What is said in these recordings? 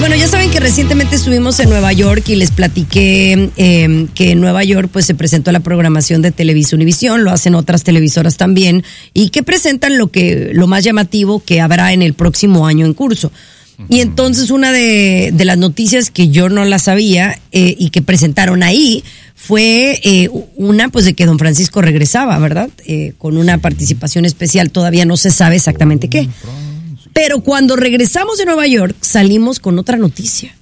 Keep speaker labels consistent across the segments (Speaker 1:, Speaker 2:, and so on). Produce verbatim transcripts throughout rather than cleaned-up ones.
Speaker 1: bueno, ya saben que recientemente estuvimos en Nueva York y les platiqué eh, que en Nueva York pues se presentó la programación de Televisa Univisión, lo hacen otras televisoras también, y que presentan lo que lo más llamativo que habrá en el próximo año en curso. Y entonces una de, de las noticias que yo no la sabía eh, y que presentaron ahí fue eh, una pues de que don Francisco regresaba, ¿verdad? Eh, con una participación especial, todavía no se sabe exactamente qué. Pero cuando regresamos de Nueva York salimos con otra noticia.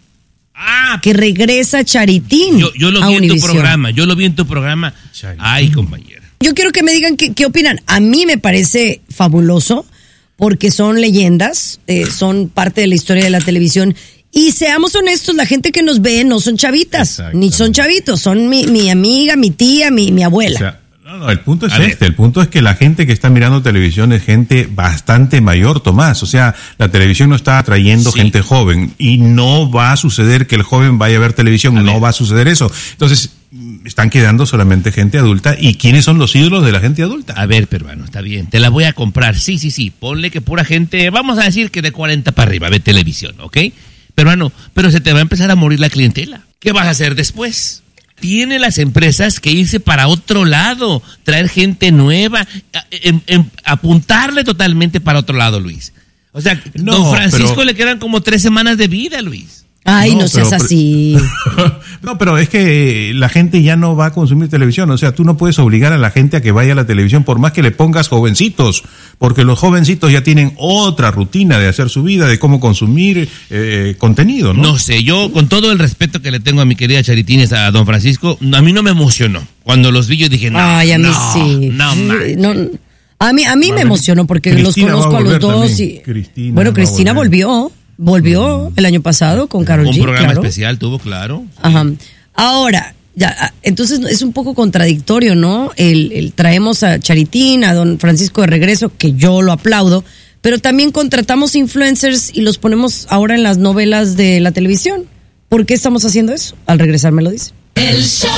Speaker 2: Ah,
Speaker 1: que regresa Charitín.
Speaker 2: Yo, yo lo vi en tu programa, yo lo vi en tu programa. Charitín. Ay, compañera.
Speaker 1: Yo quiero que me digan qué, qué opinan. A mí me parece fabuloso porque son leyendas, eh, son parte de la historia de la televisión. Y seamos honestos, la gente que nos ve no son chavitas, ni son chavitos, son mi, mi amiga, mi tía, mi, mi abuela.
Speaker 3: O sea, no, no, el punto es A este, ver. el punto es que la gente que está mirando televisión es gente bastante mayor, Tomás. O sea, la televisión no está atrayendo sí. gente joven y no va a suceder que el joven vaya a ver televisión, a no ver. va a suceder eso. Entonces, están quedando solamente gente adulta. ¿Y quiénes son los ídolos de la gente adulta?
Speaker 2: A ver, peruano, está bien, te la voy a comprar. Sí, sí, sí, ponle que pura gente, vamos a decir que de cuarenta para arriba ve televisión, ¿ok? Peruano, pero se te va a empezar a morir la clientela. ¿Qué vas a hacer después? Tiene las empresas que irse para otro lado, traer gente nueva, en, en, apuntarle totalmente para otro lado, Luis. O sea, no, don Francisco pero... le quedan como tres semanas de vida, Luis.
Speaker 1: Ay, no, no seas pero, así.
Speaker 3: No, pero es que la gente ya no va a consumir televisión. O sea, tú no puedes obligar a la gente a que vaya a la televisión por más que le pongas jovencitos, porque los jovencitos ya tienen otra rutina de hacer su vida, de cómo consumir eh, contenido, ¿no?
Speaker 2: No sé, yo con todo el respeto que le tengo a mi querida Charitines, a don Francisco, a mí no me emocionó. Cuando los vi yo dije, no,
Speaker 1: Ay, a mí
Speaker 2: no,
Speaker 1: sí.
Speaker 2: no,
Speaker 1: no, no. A mí, a mí me emocionó porque Cristina los conozco a, a los dos.
Speaker 3: También.
Speaker 1: Y
Speaker 3: Cristina
Speaker 1: bueno, Cristina volvió. Volvió el año pasado con Karol G.
Speaker 2: Un programa
Speaker 1: claro.
Speaker 2: especial tuvo, claro. Sí.
Speaker 1: Ajá. Ahora, ya, entonces es un poco contradictorio, ¿no? El, el traemos a Charitín, a don Francisco de regreso, que yo lo aplaudo, pero también contratamos influencers y los ponemos ahora en las novelas de la televisión. ¿Por qué estamos haciendo eso? Al regresar me lo dicen.
Speaker 4: El show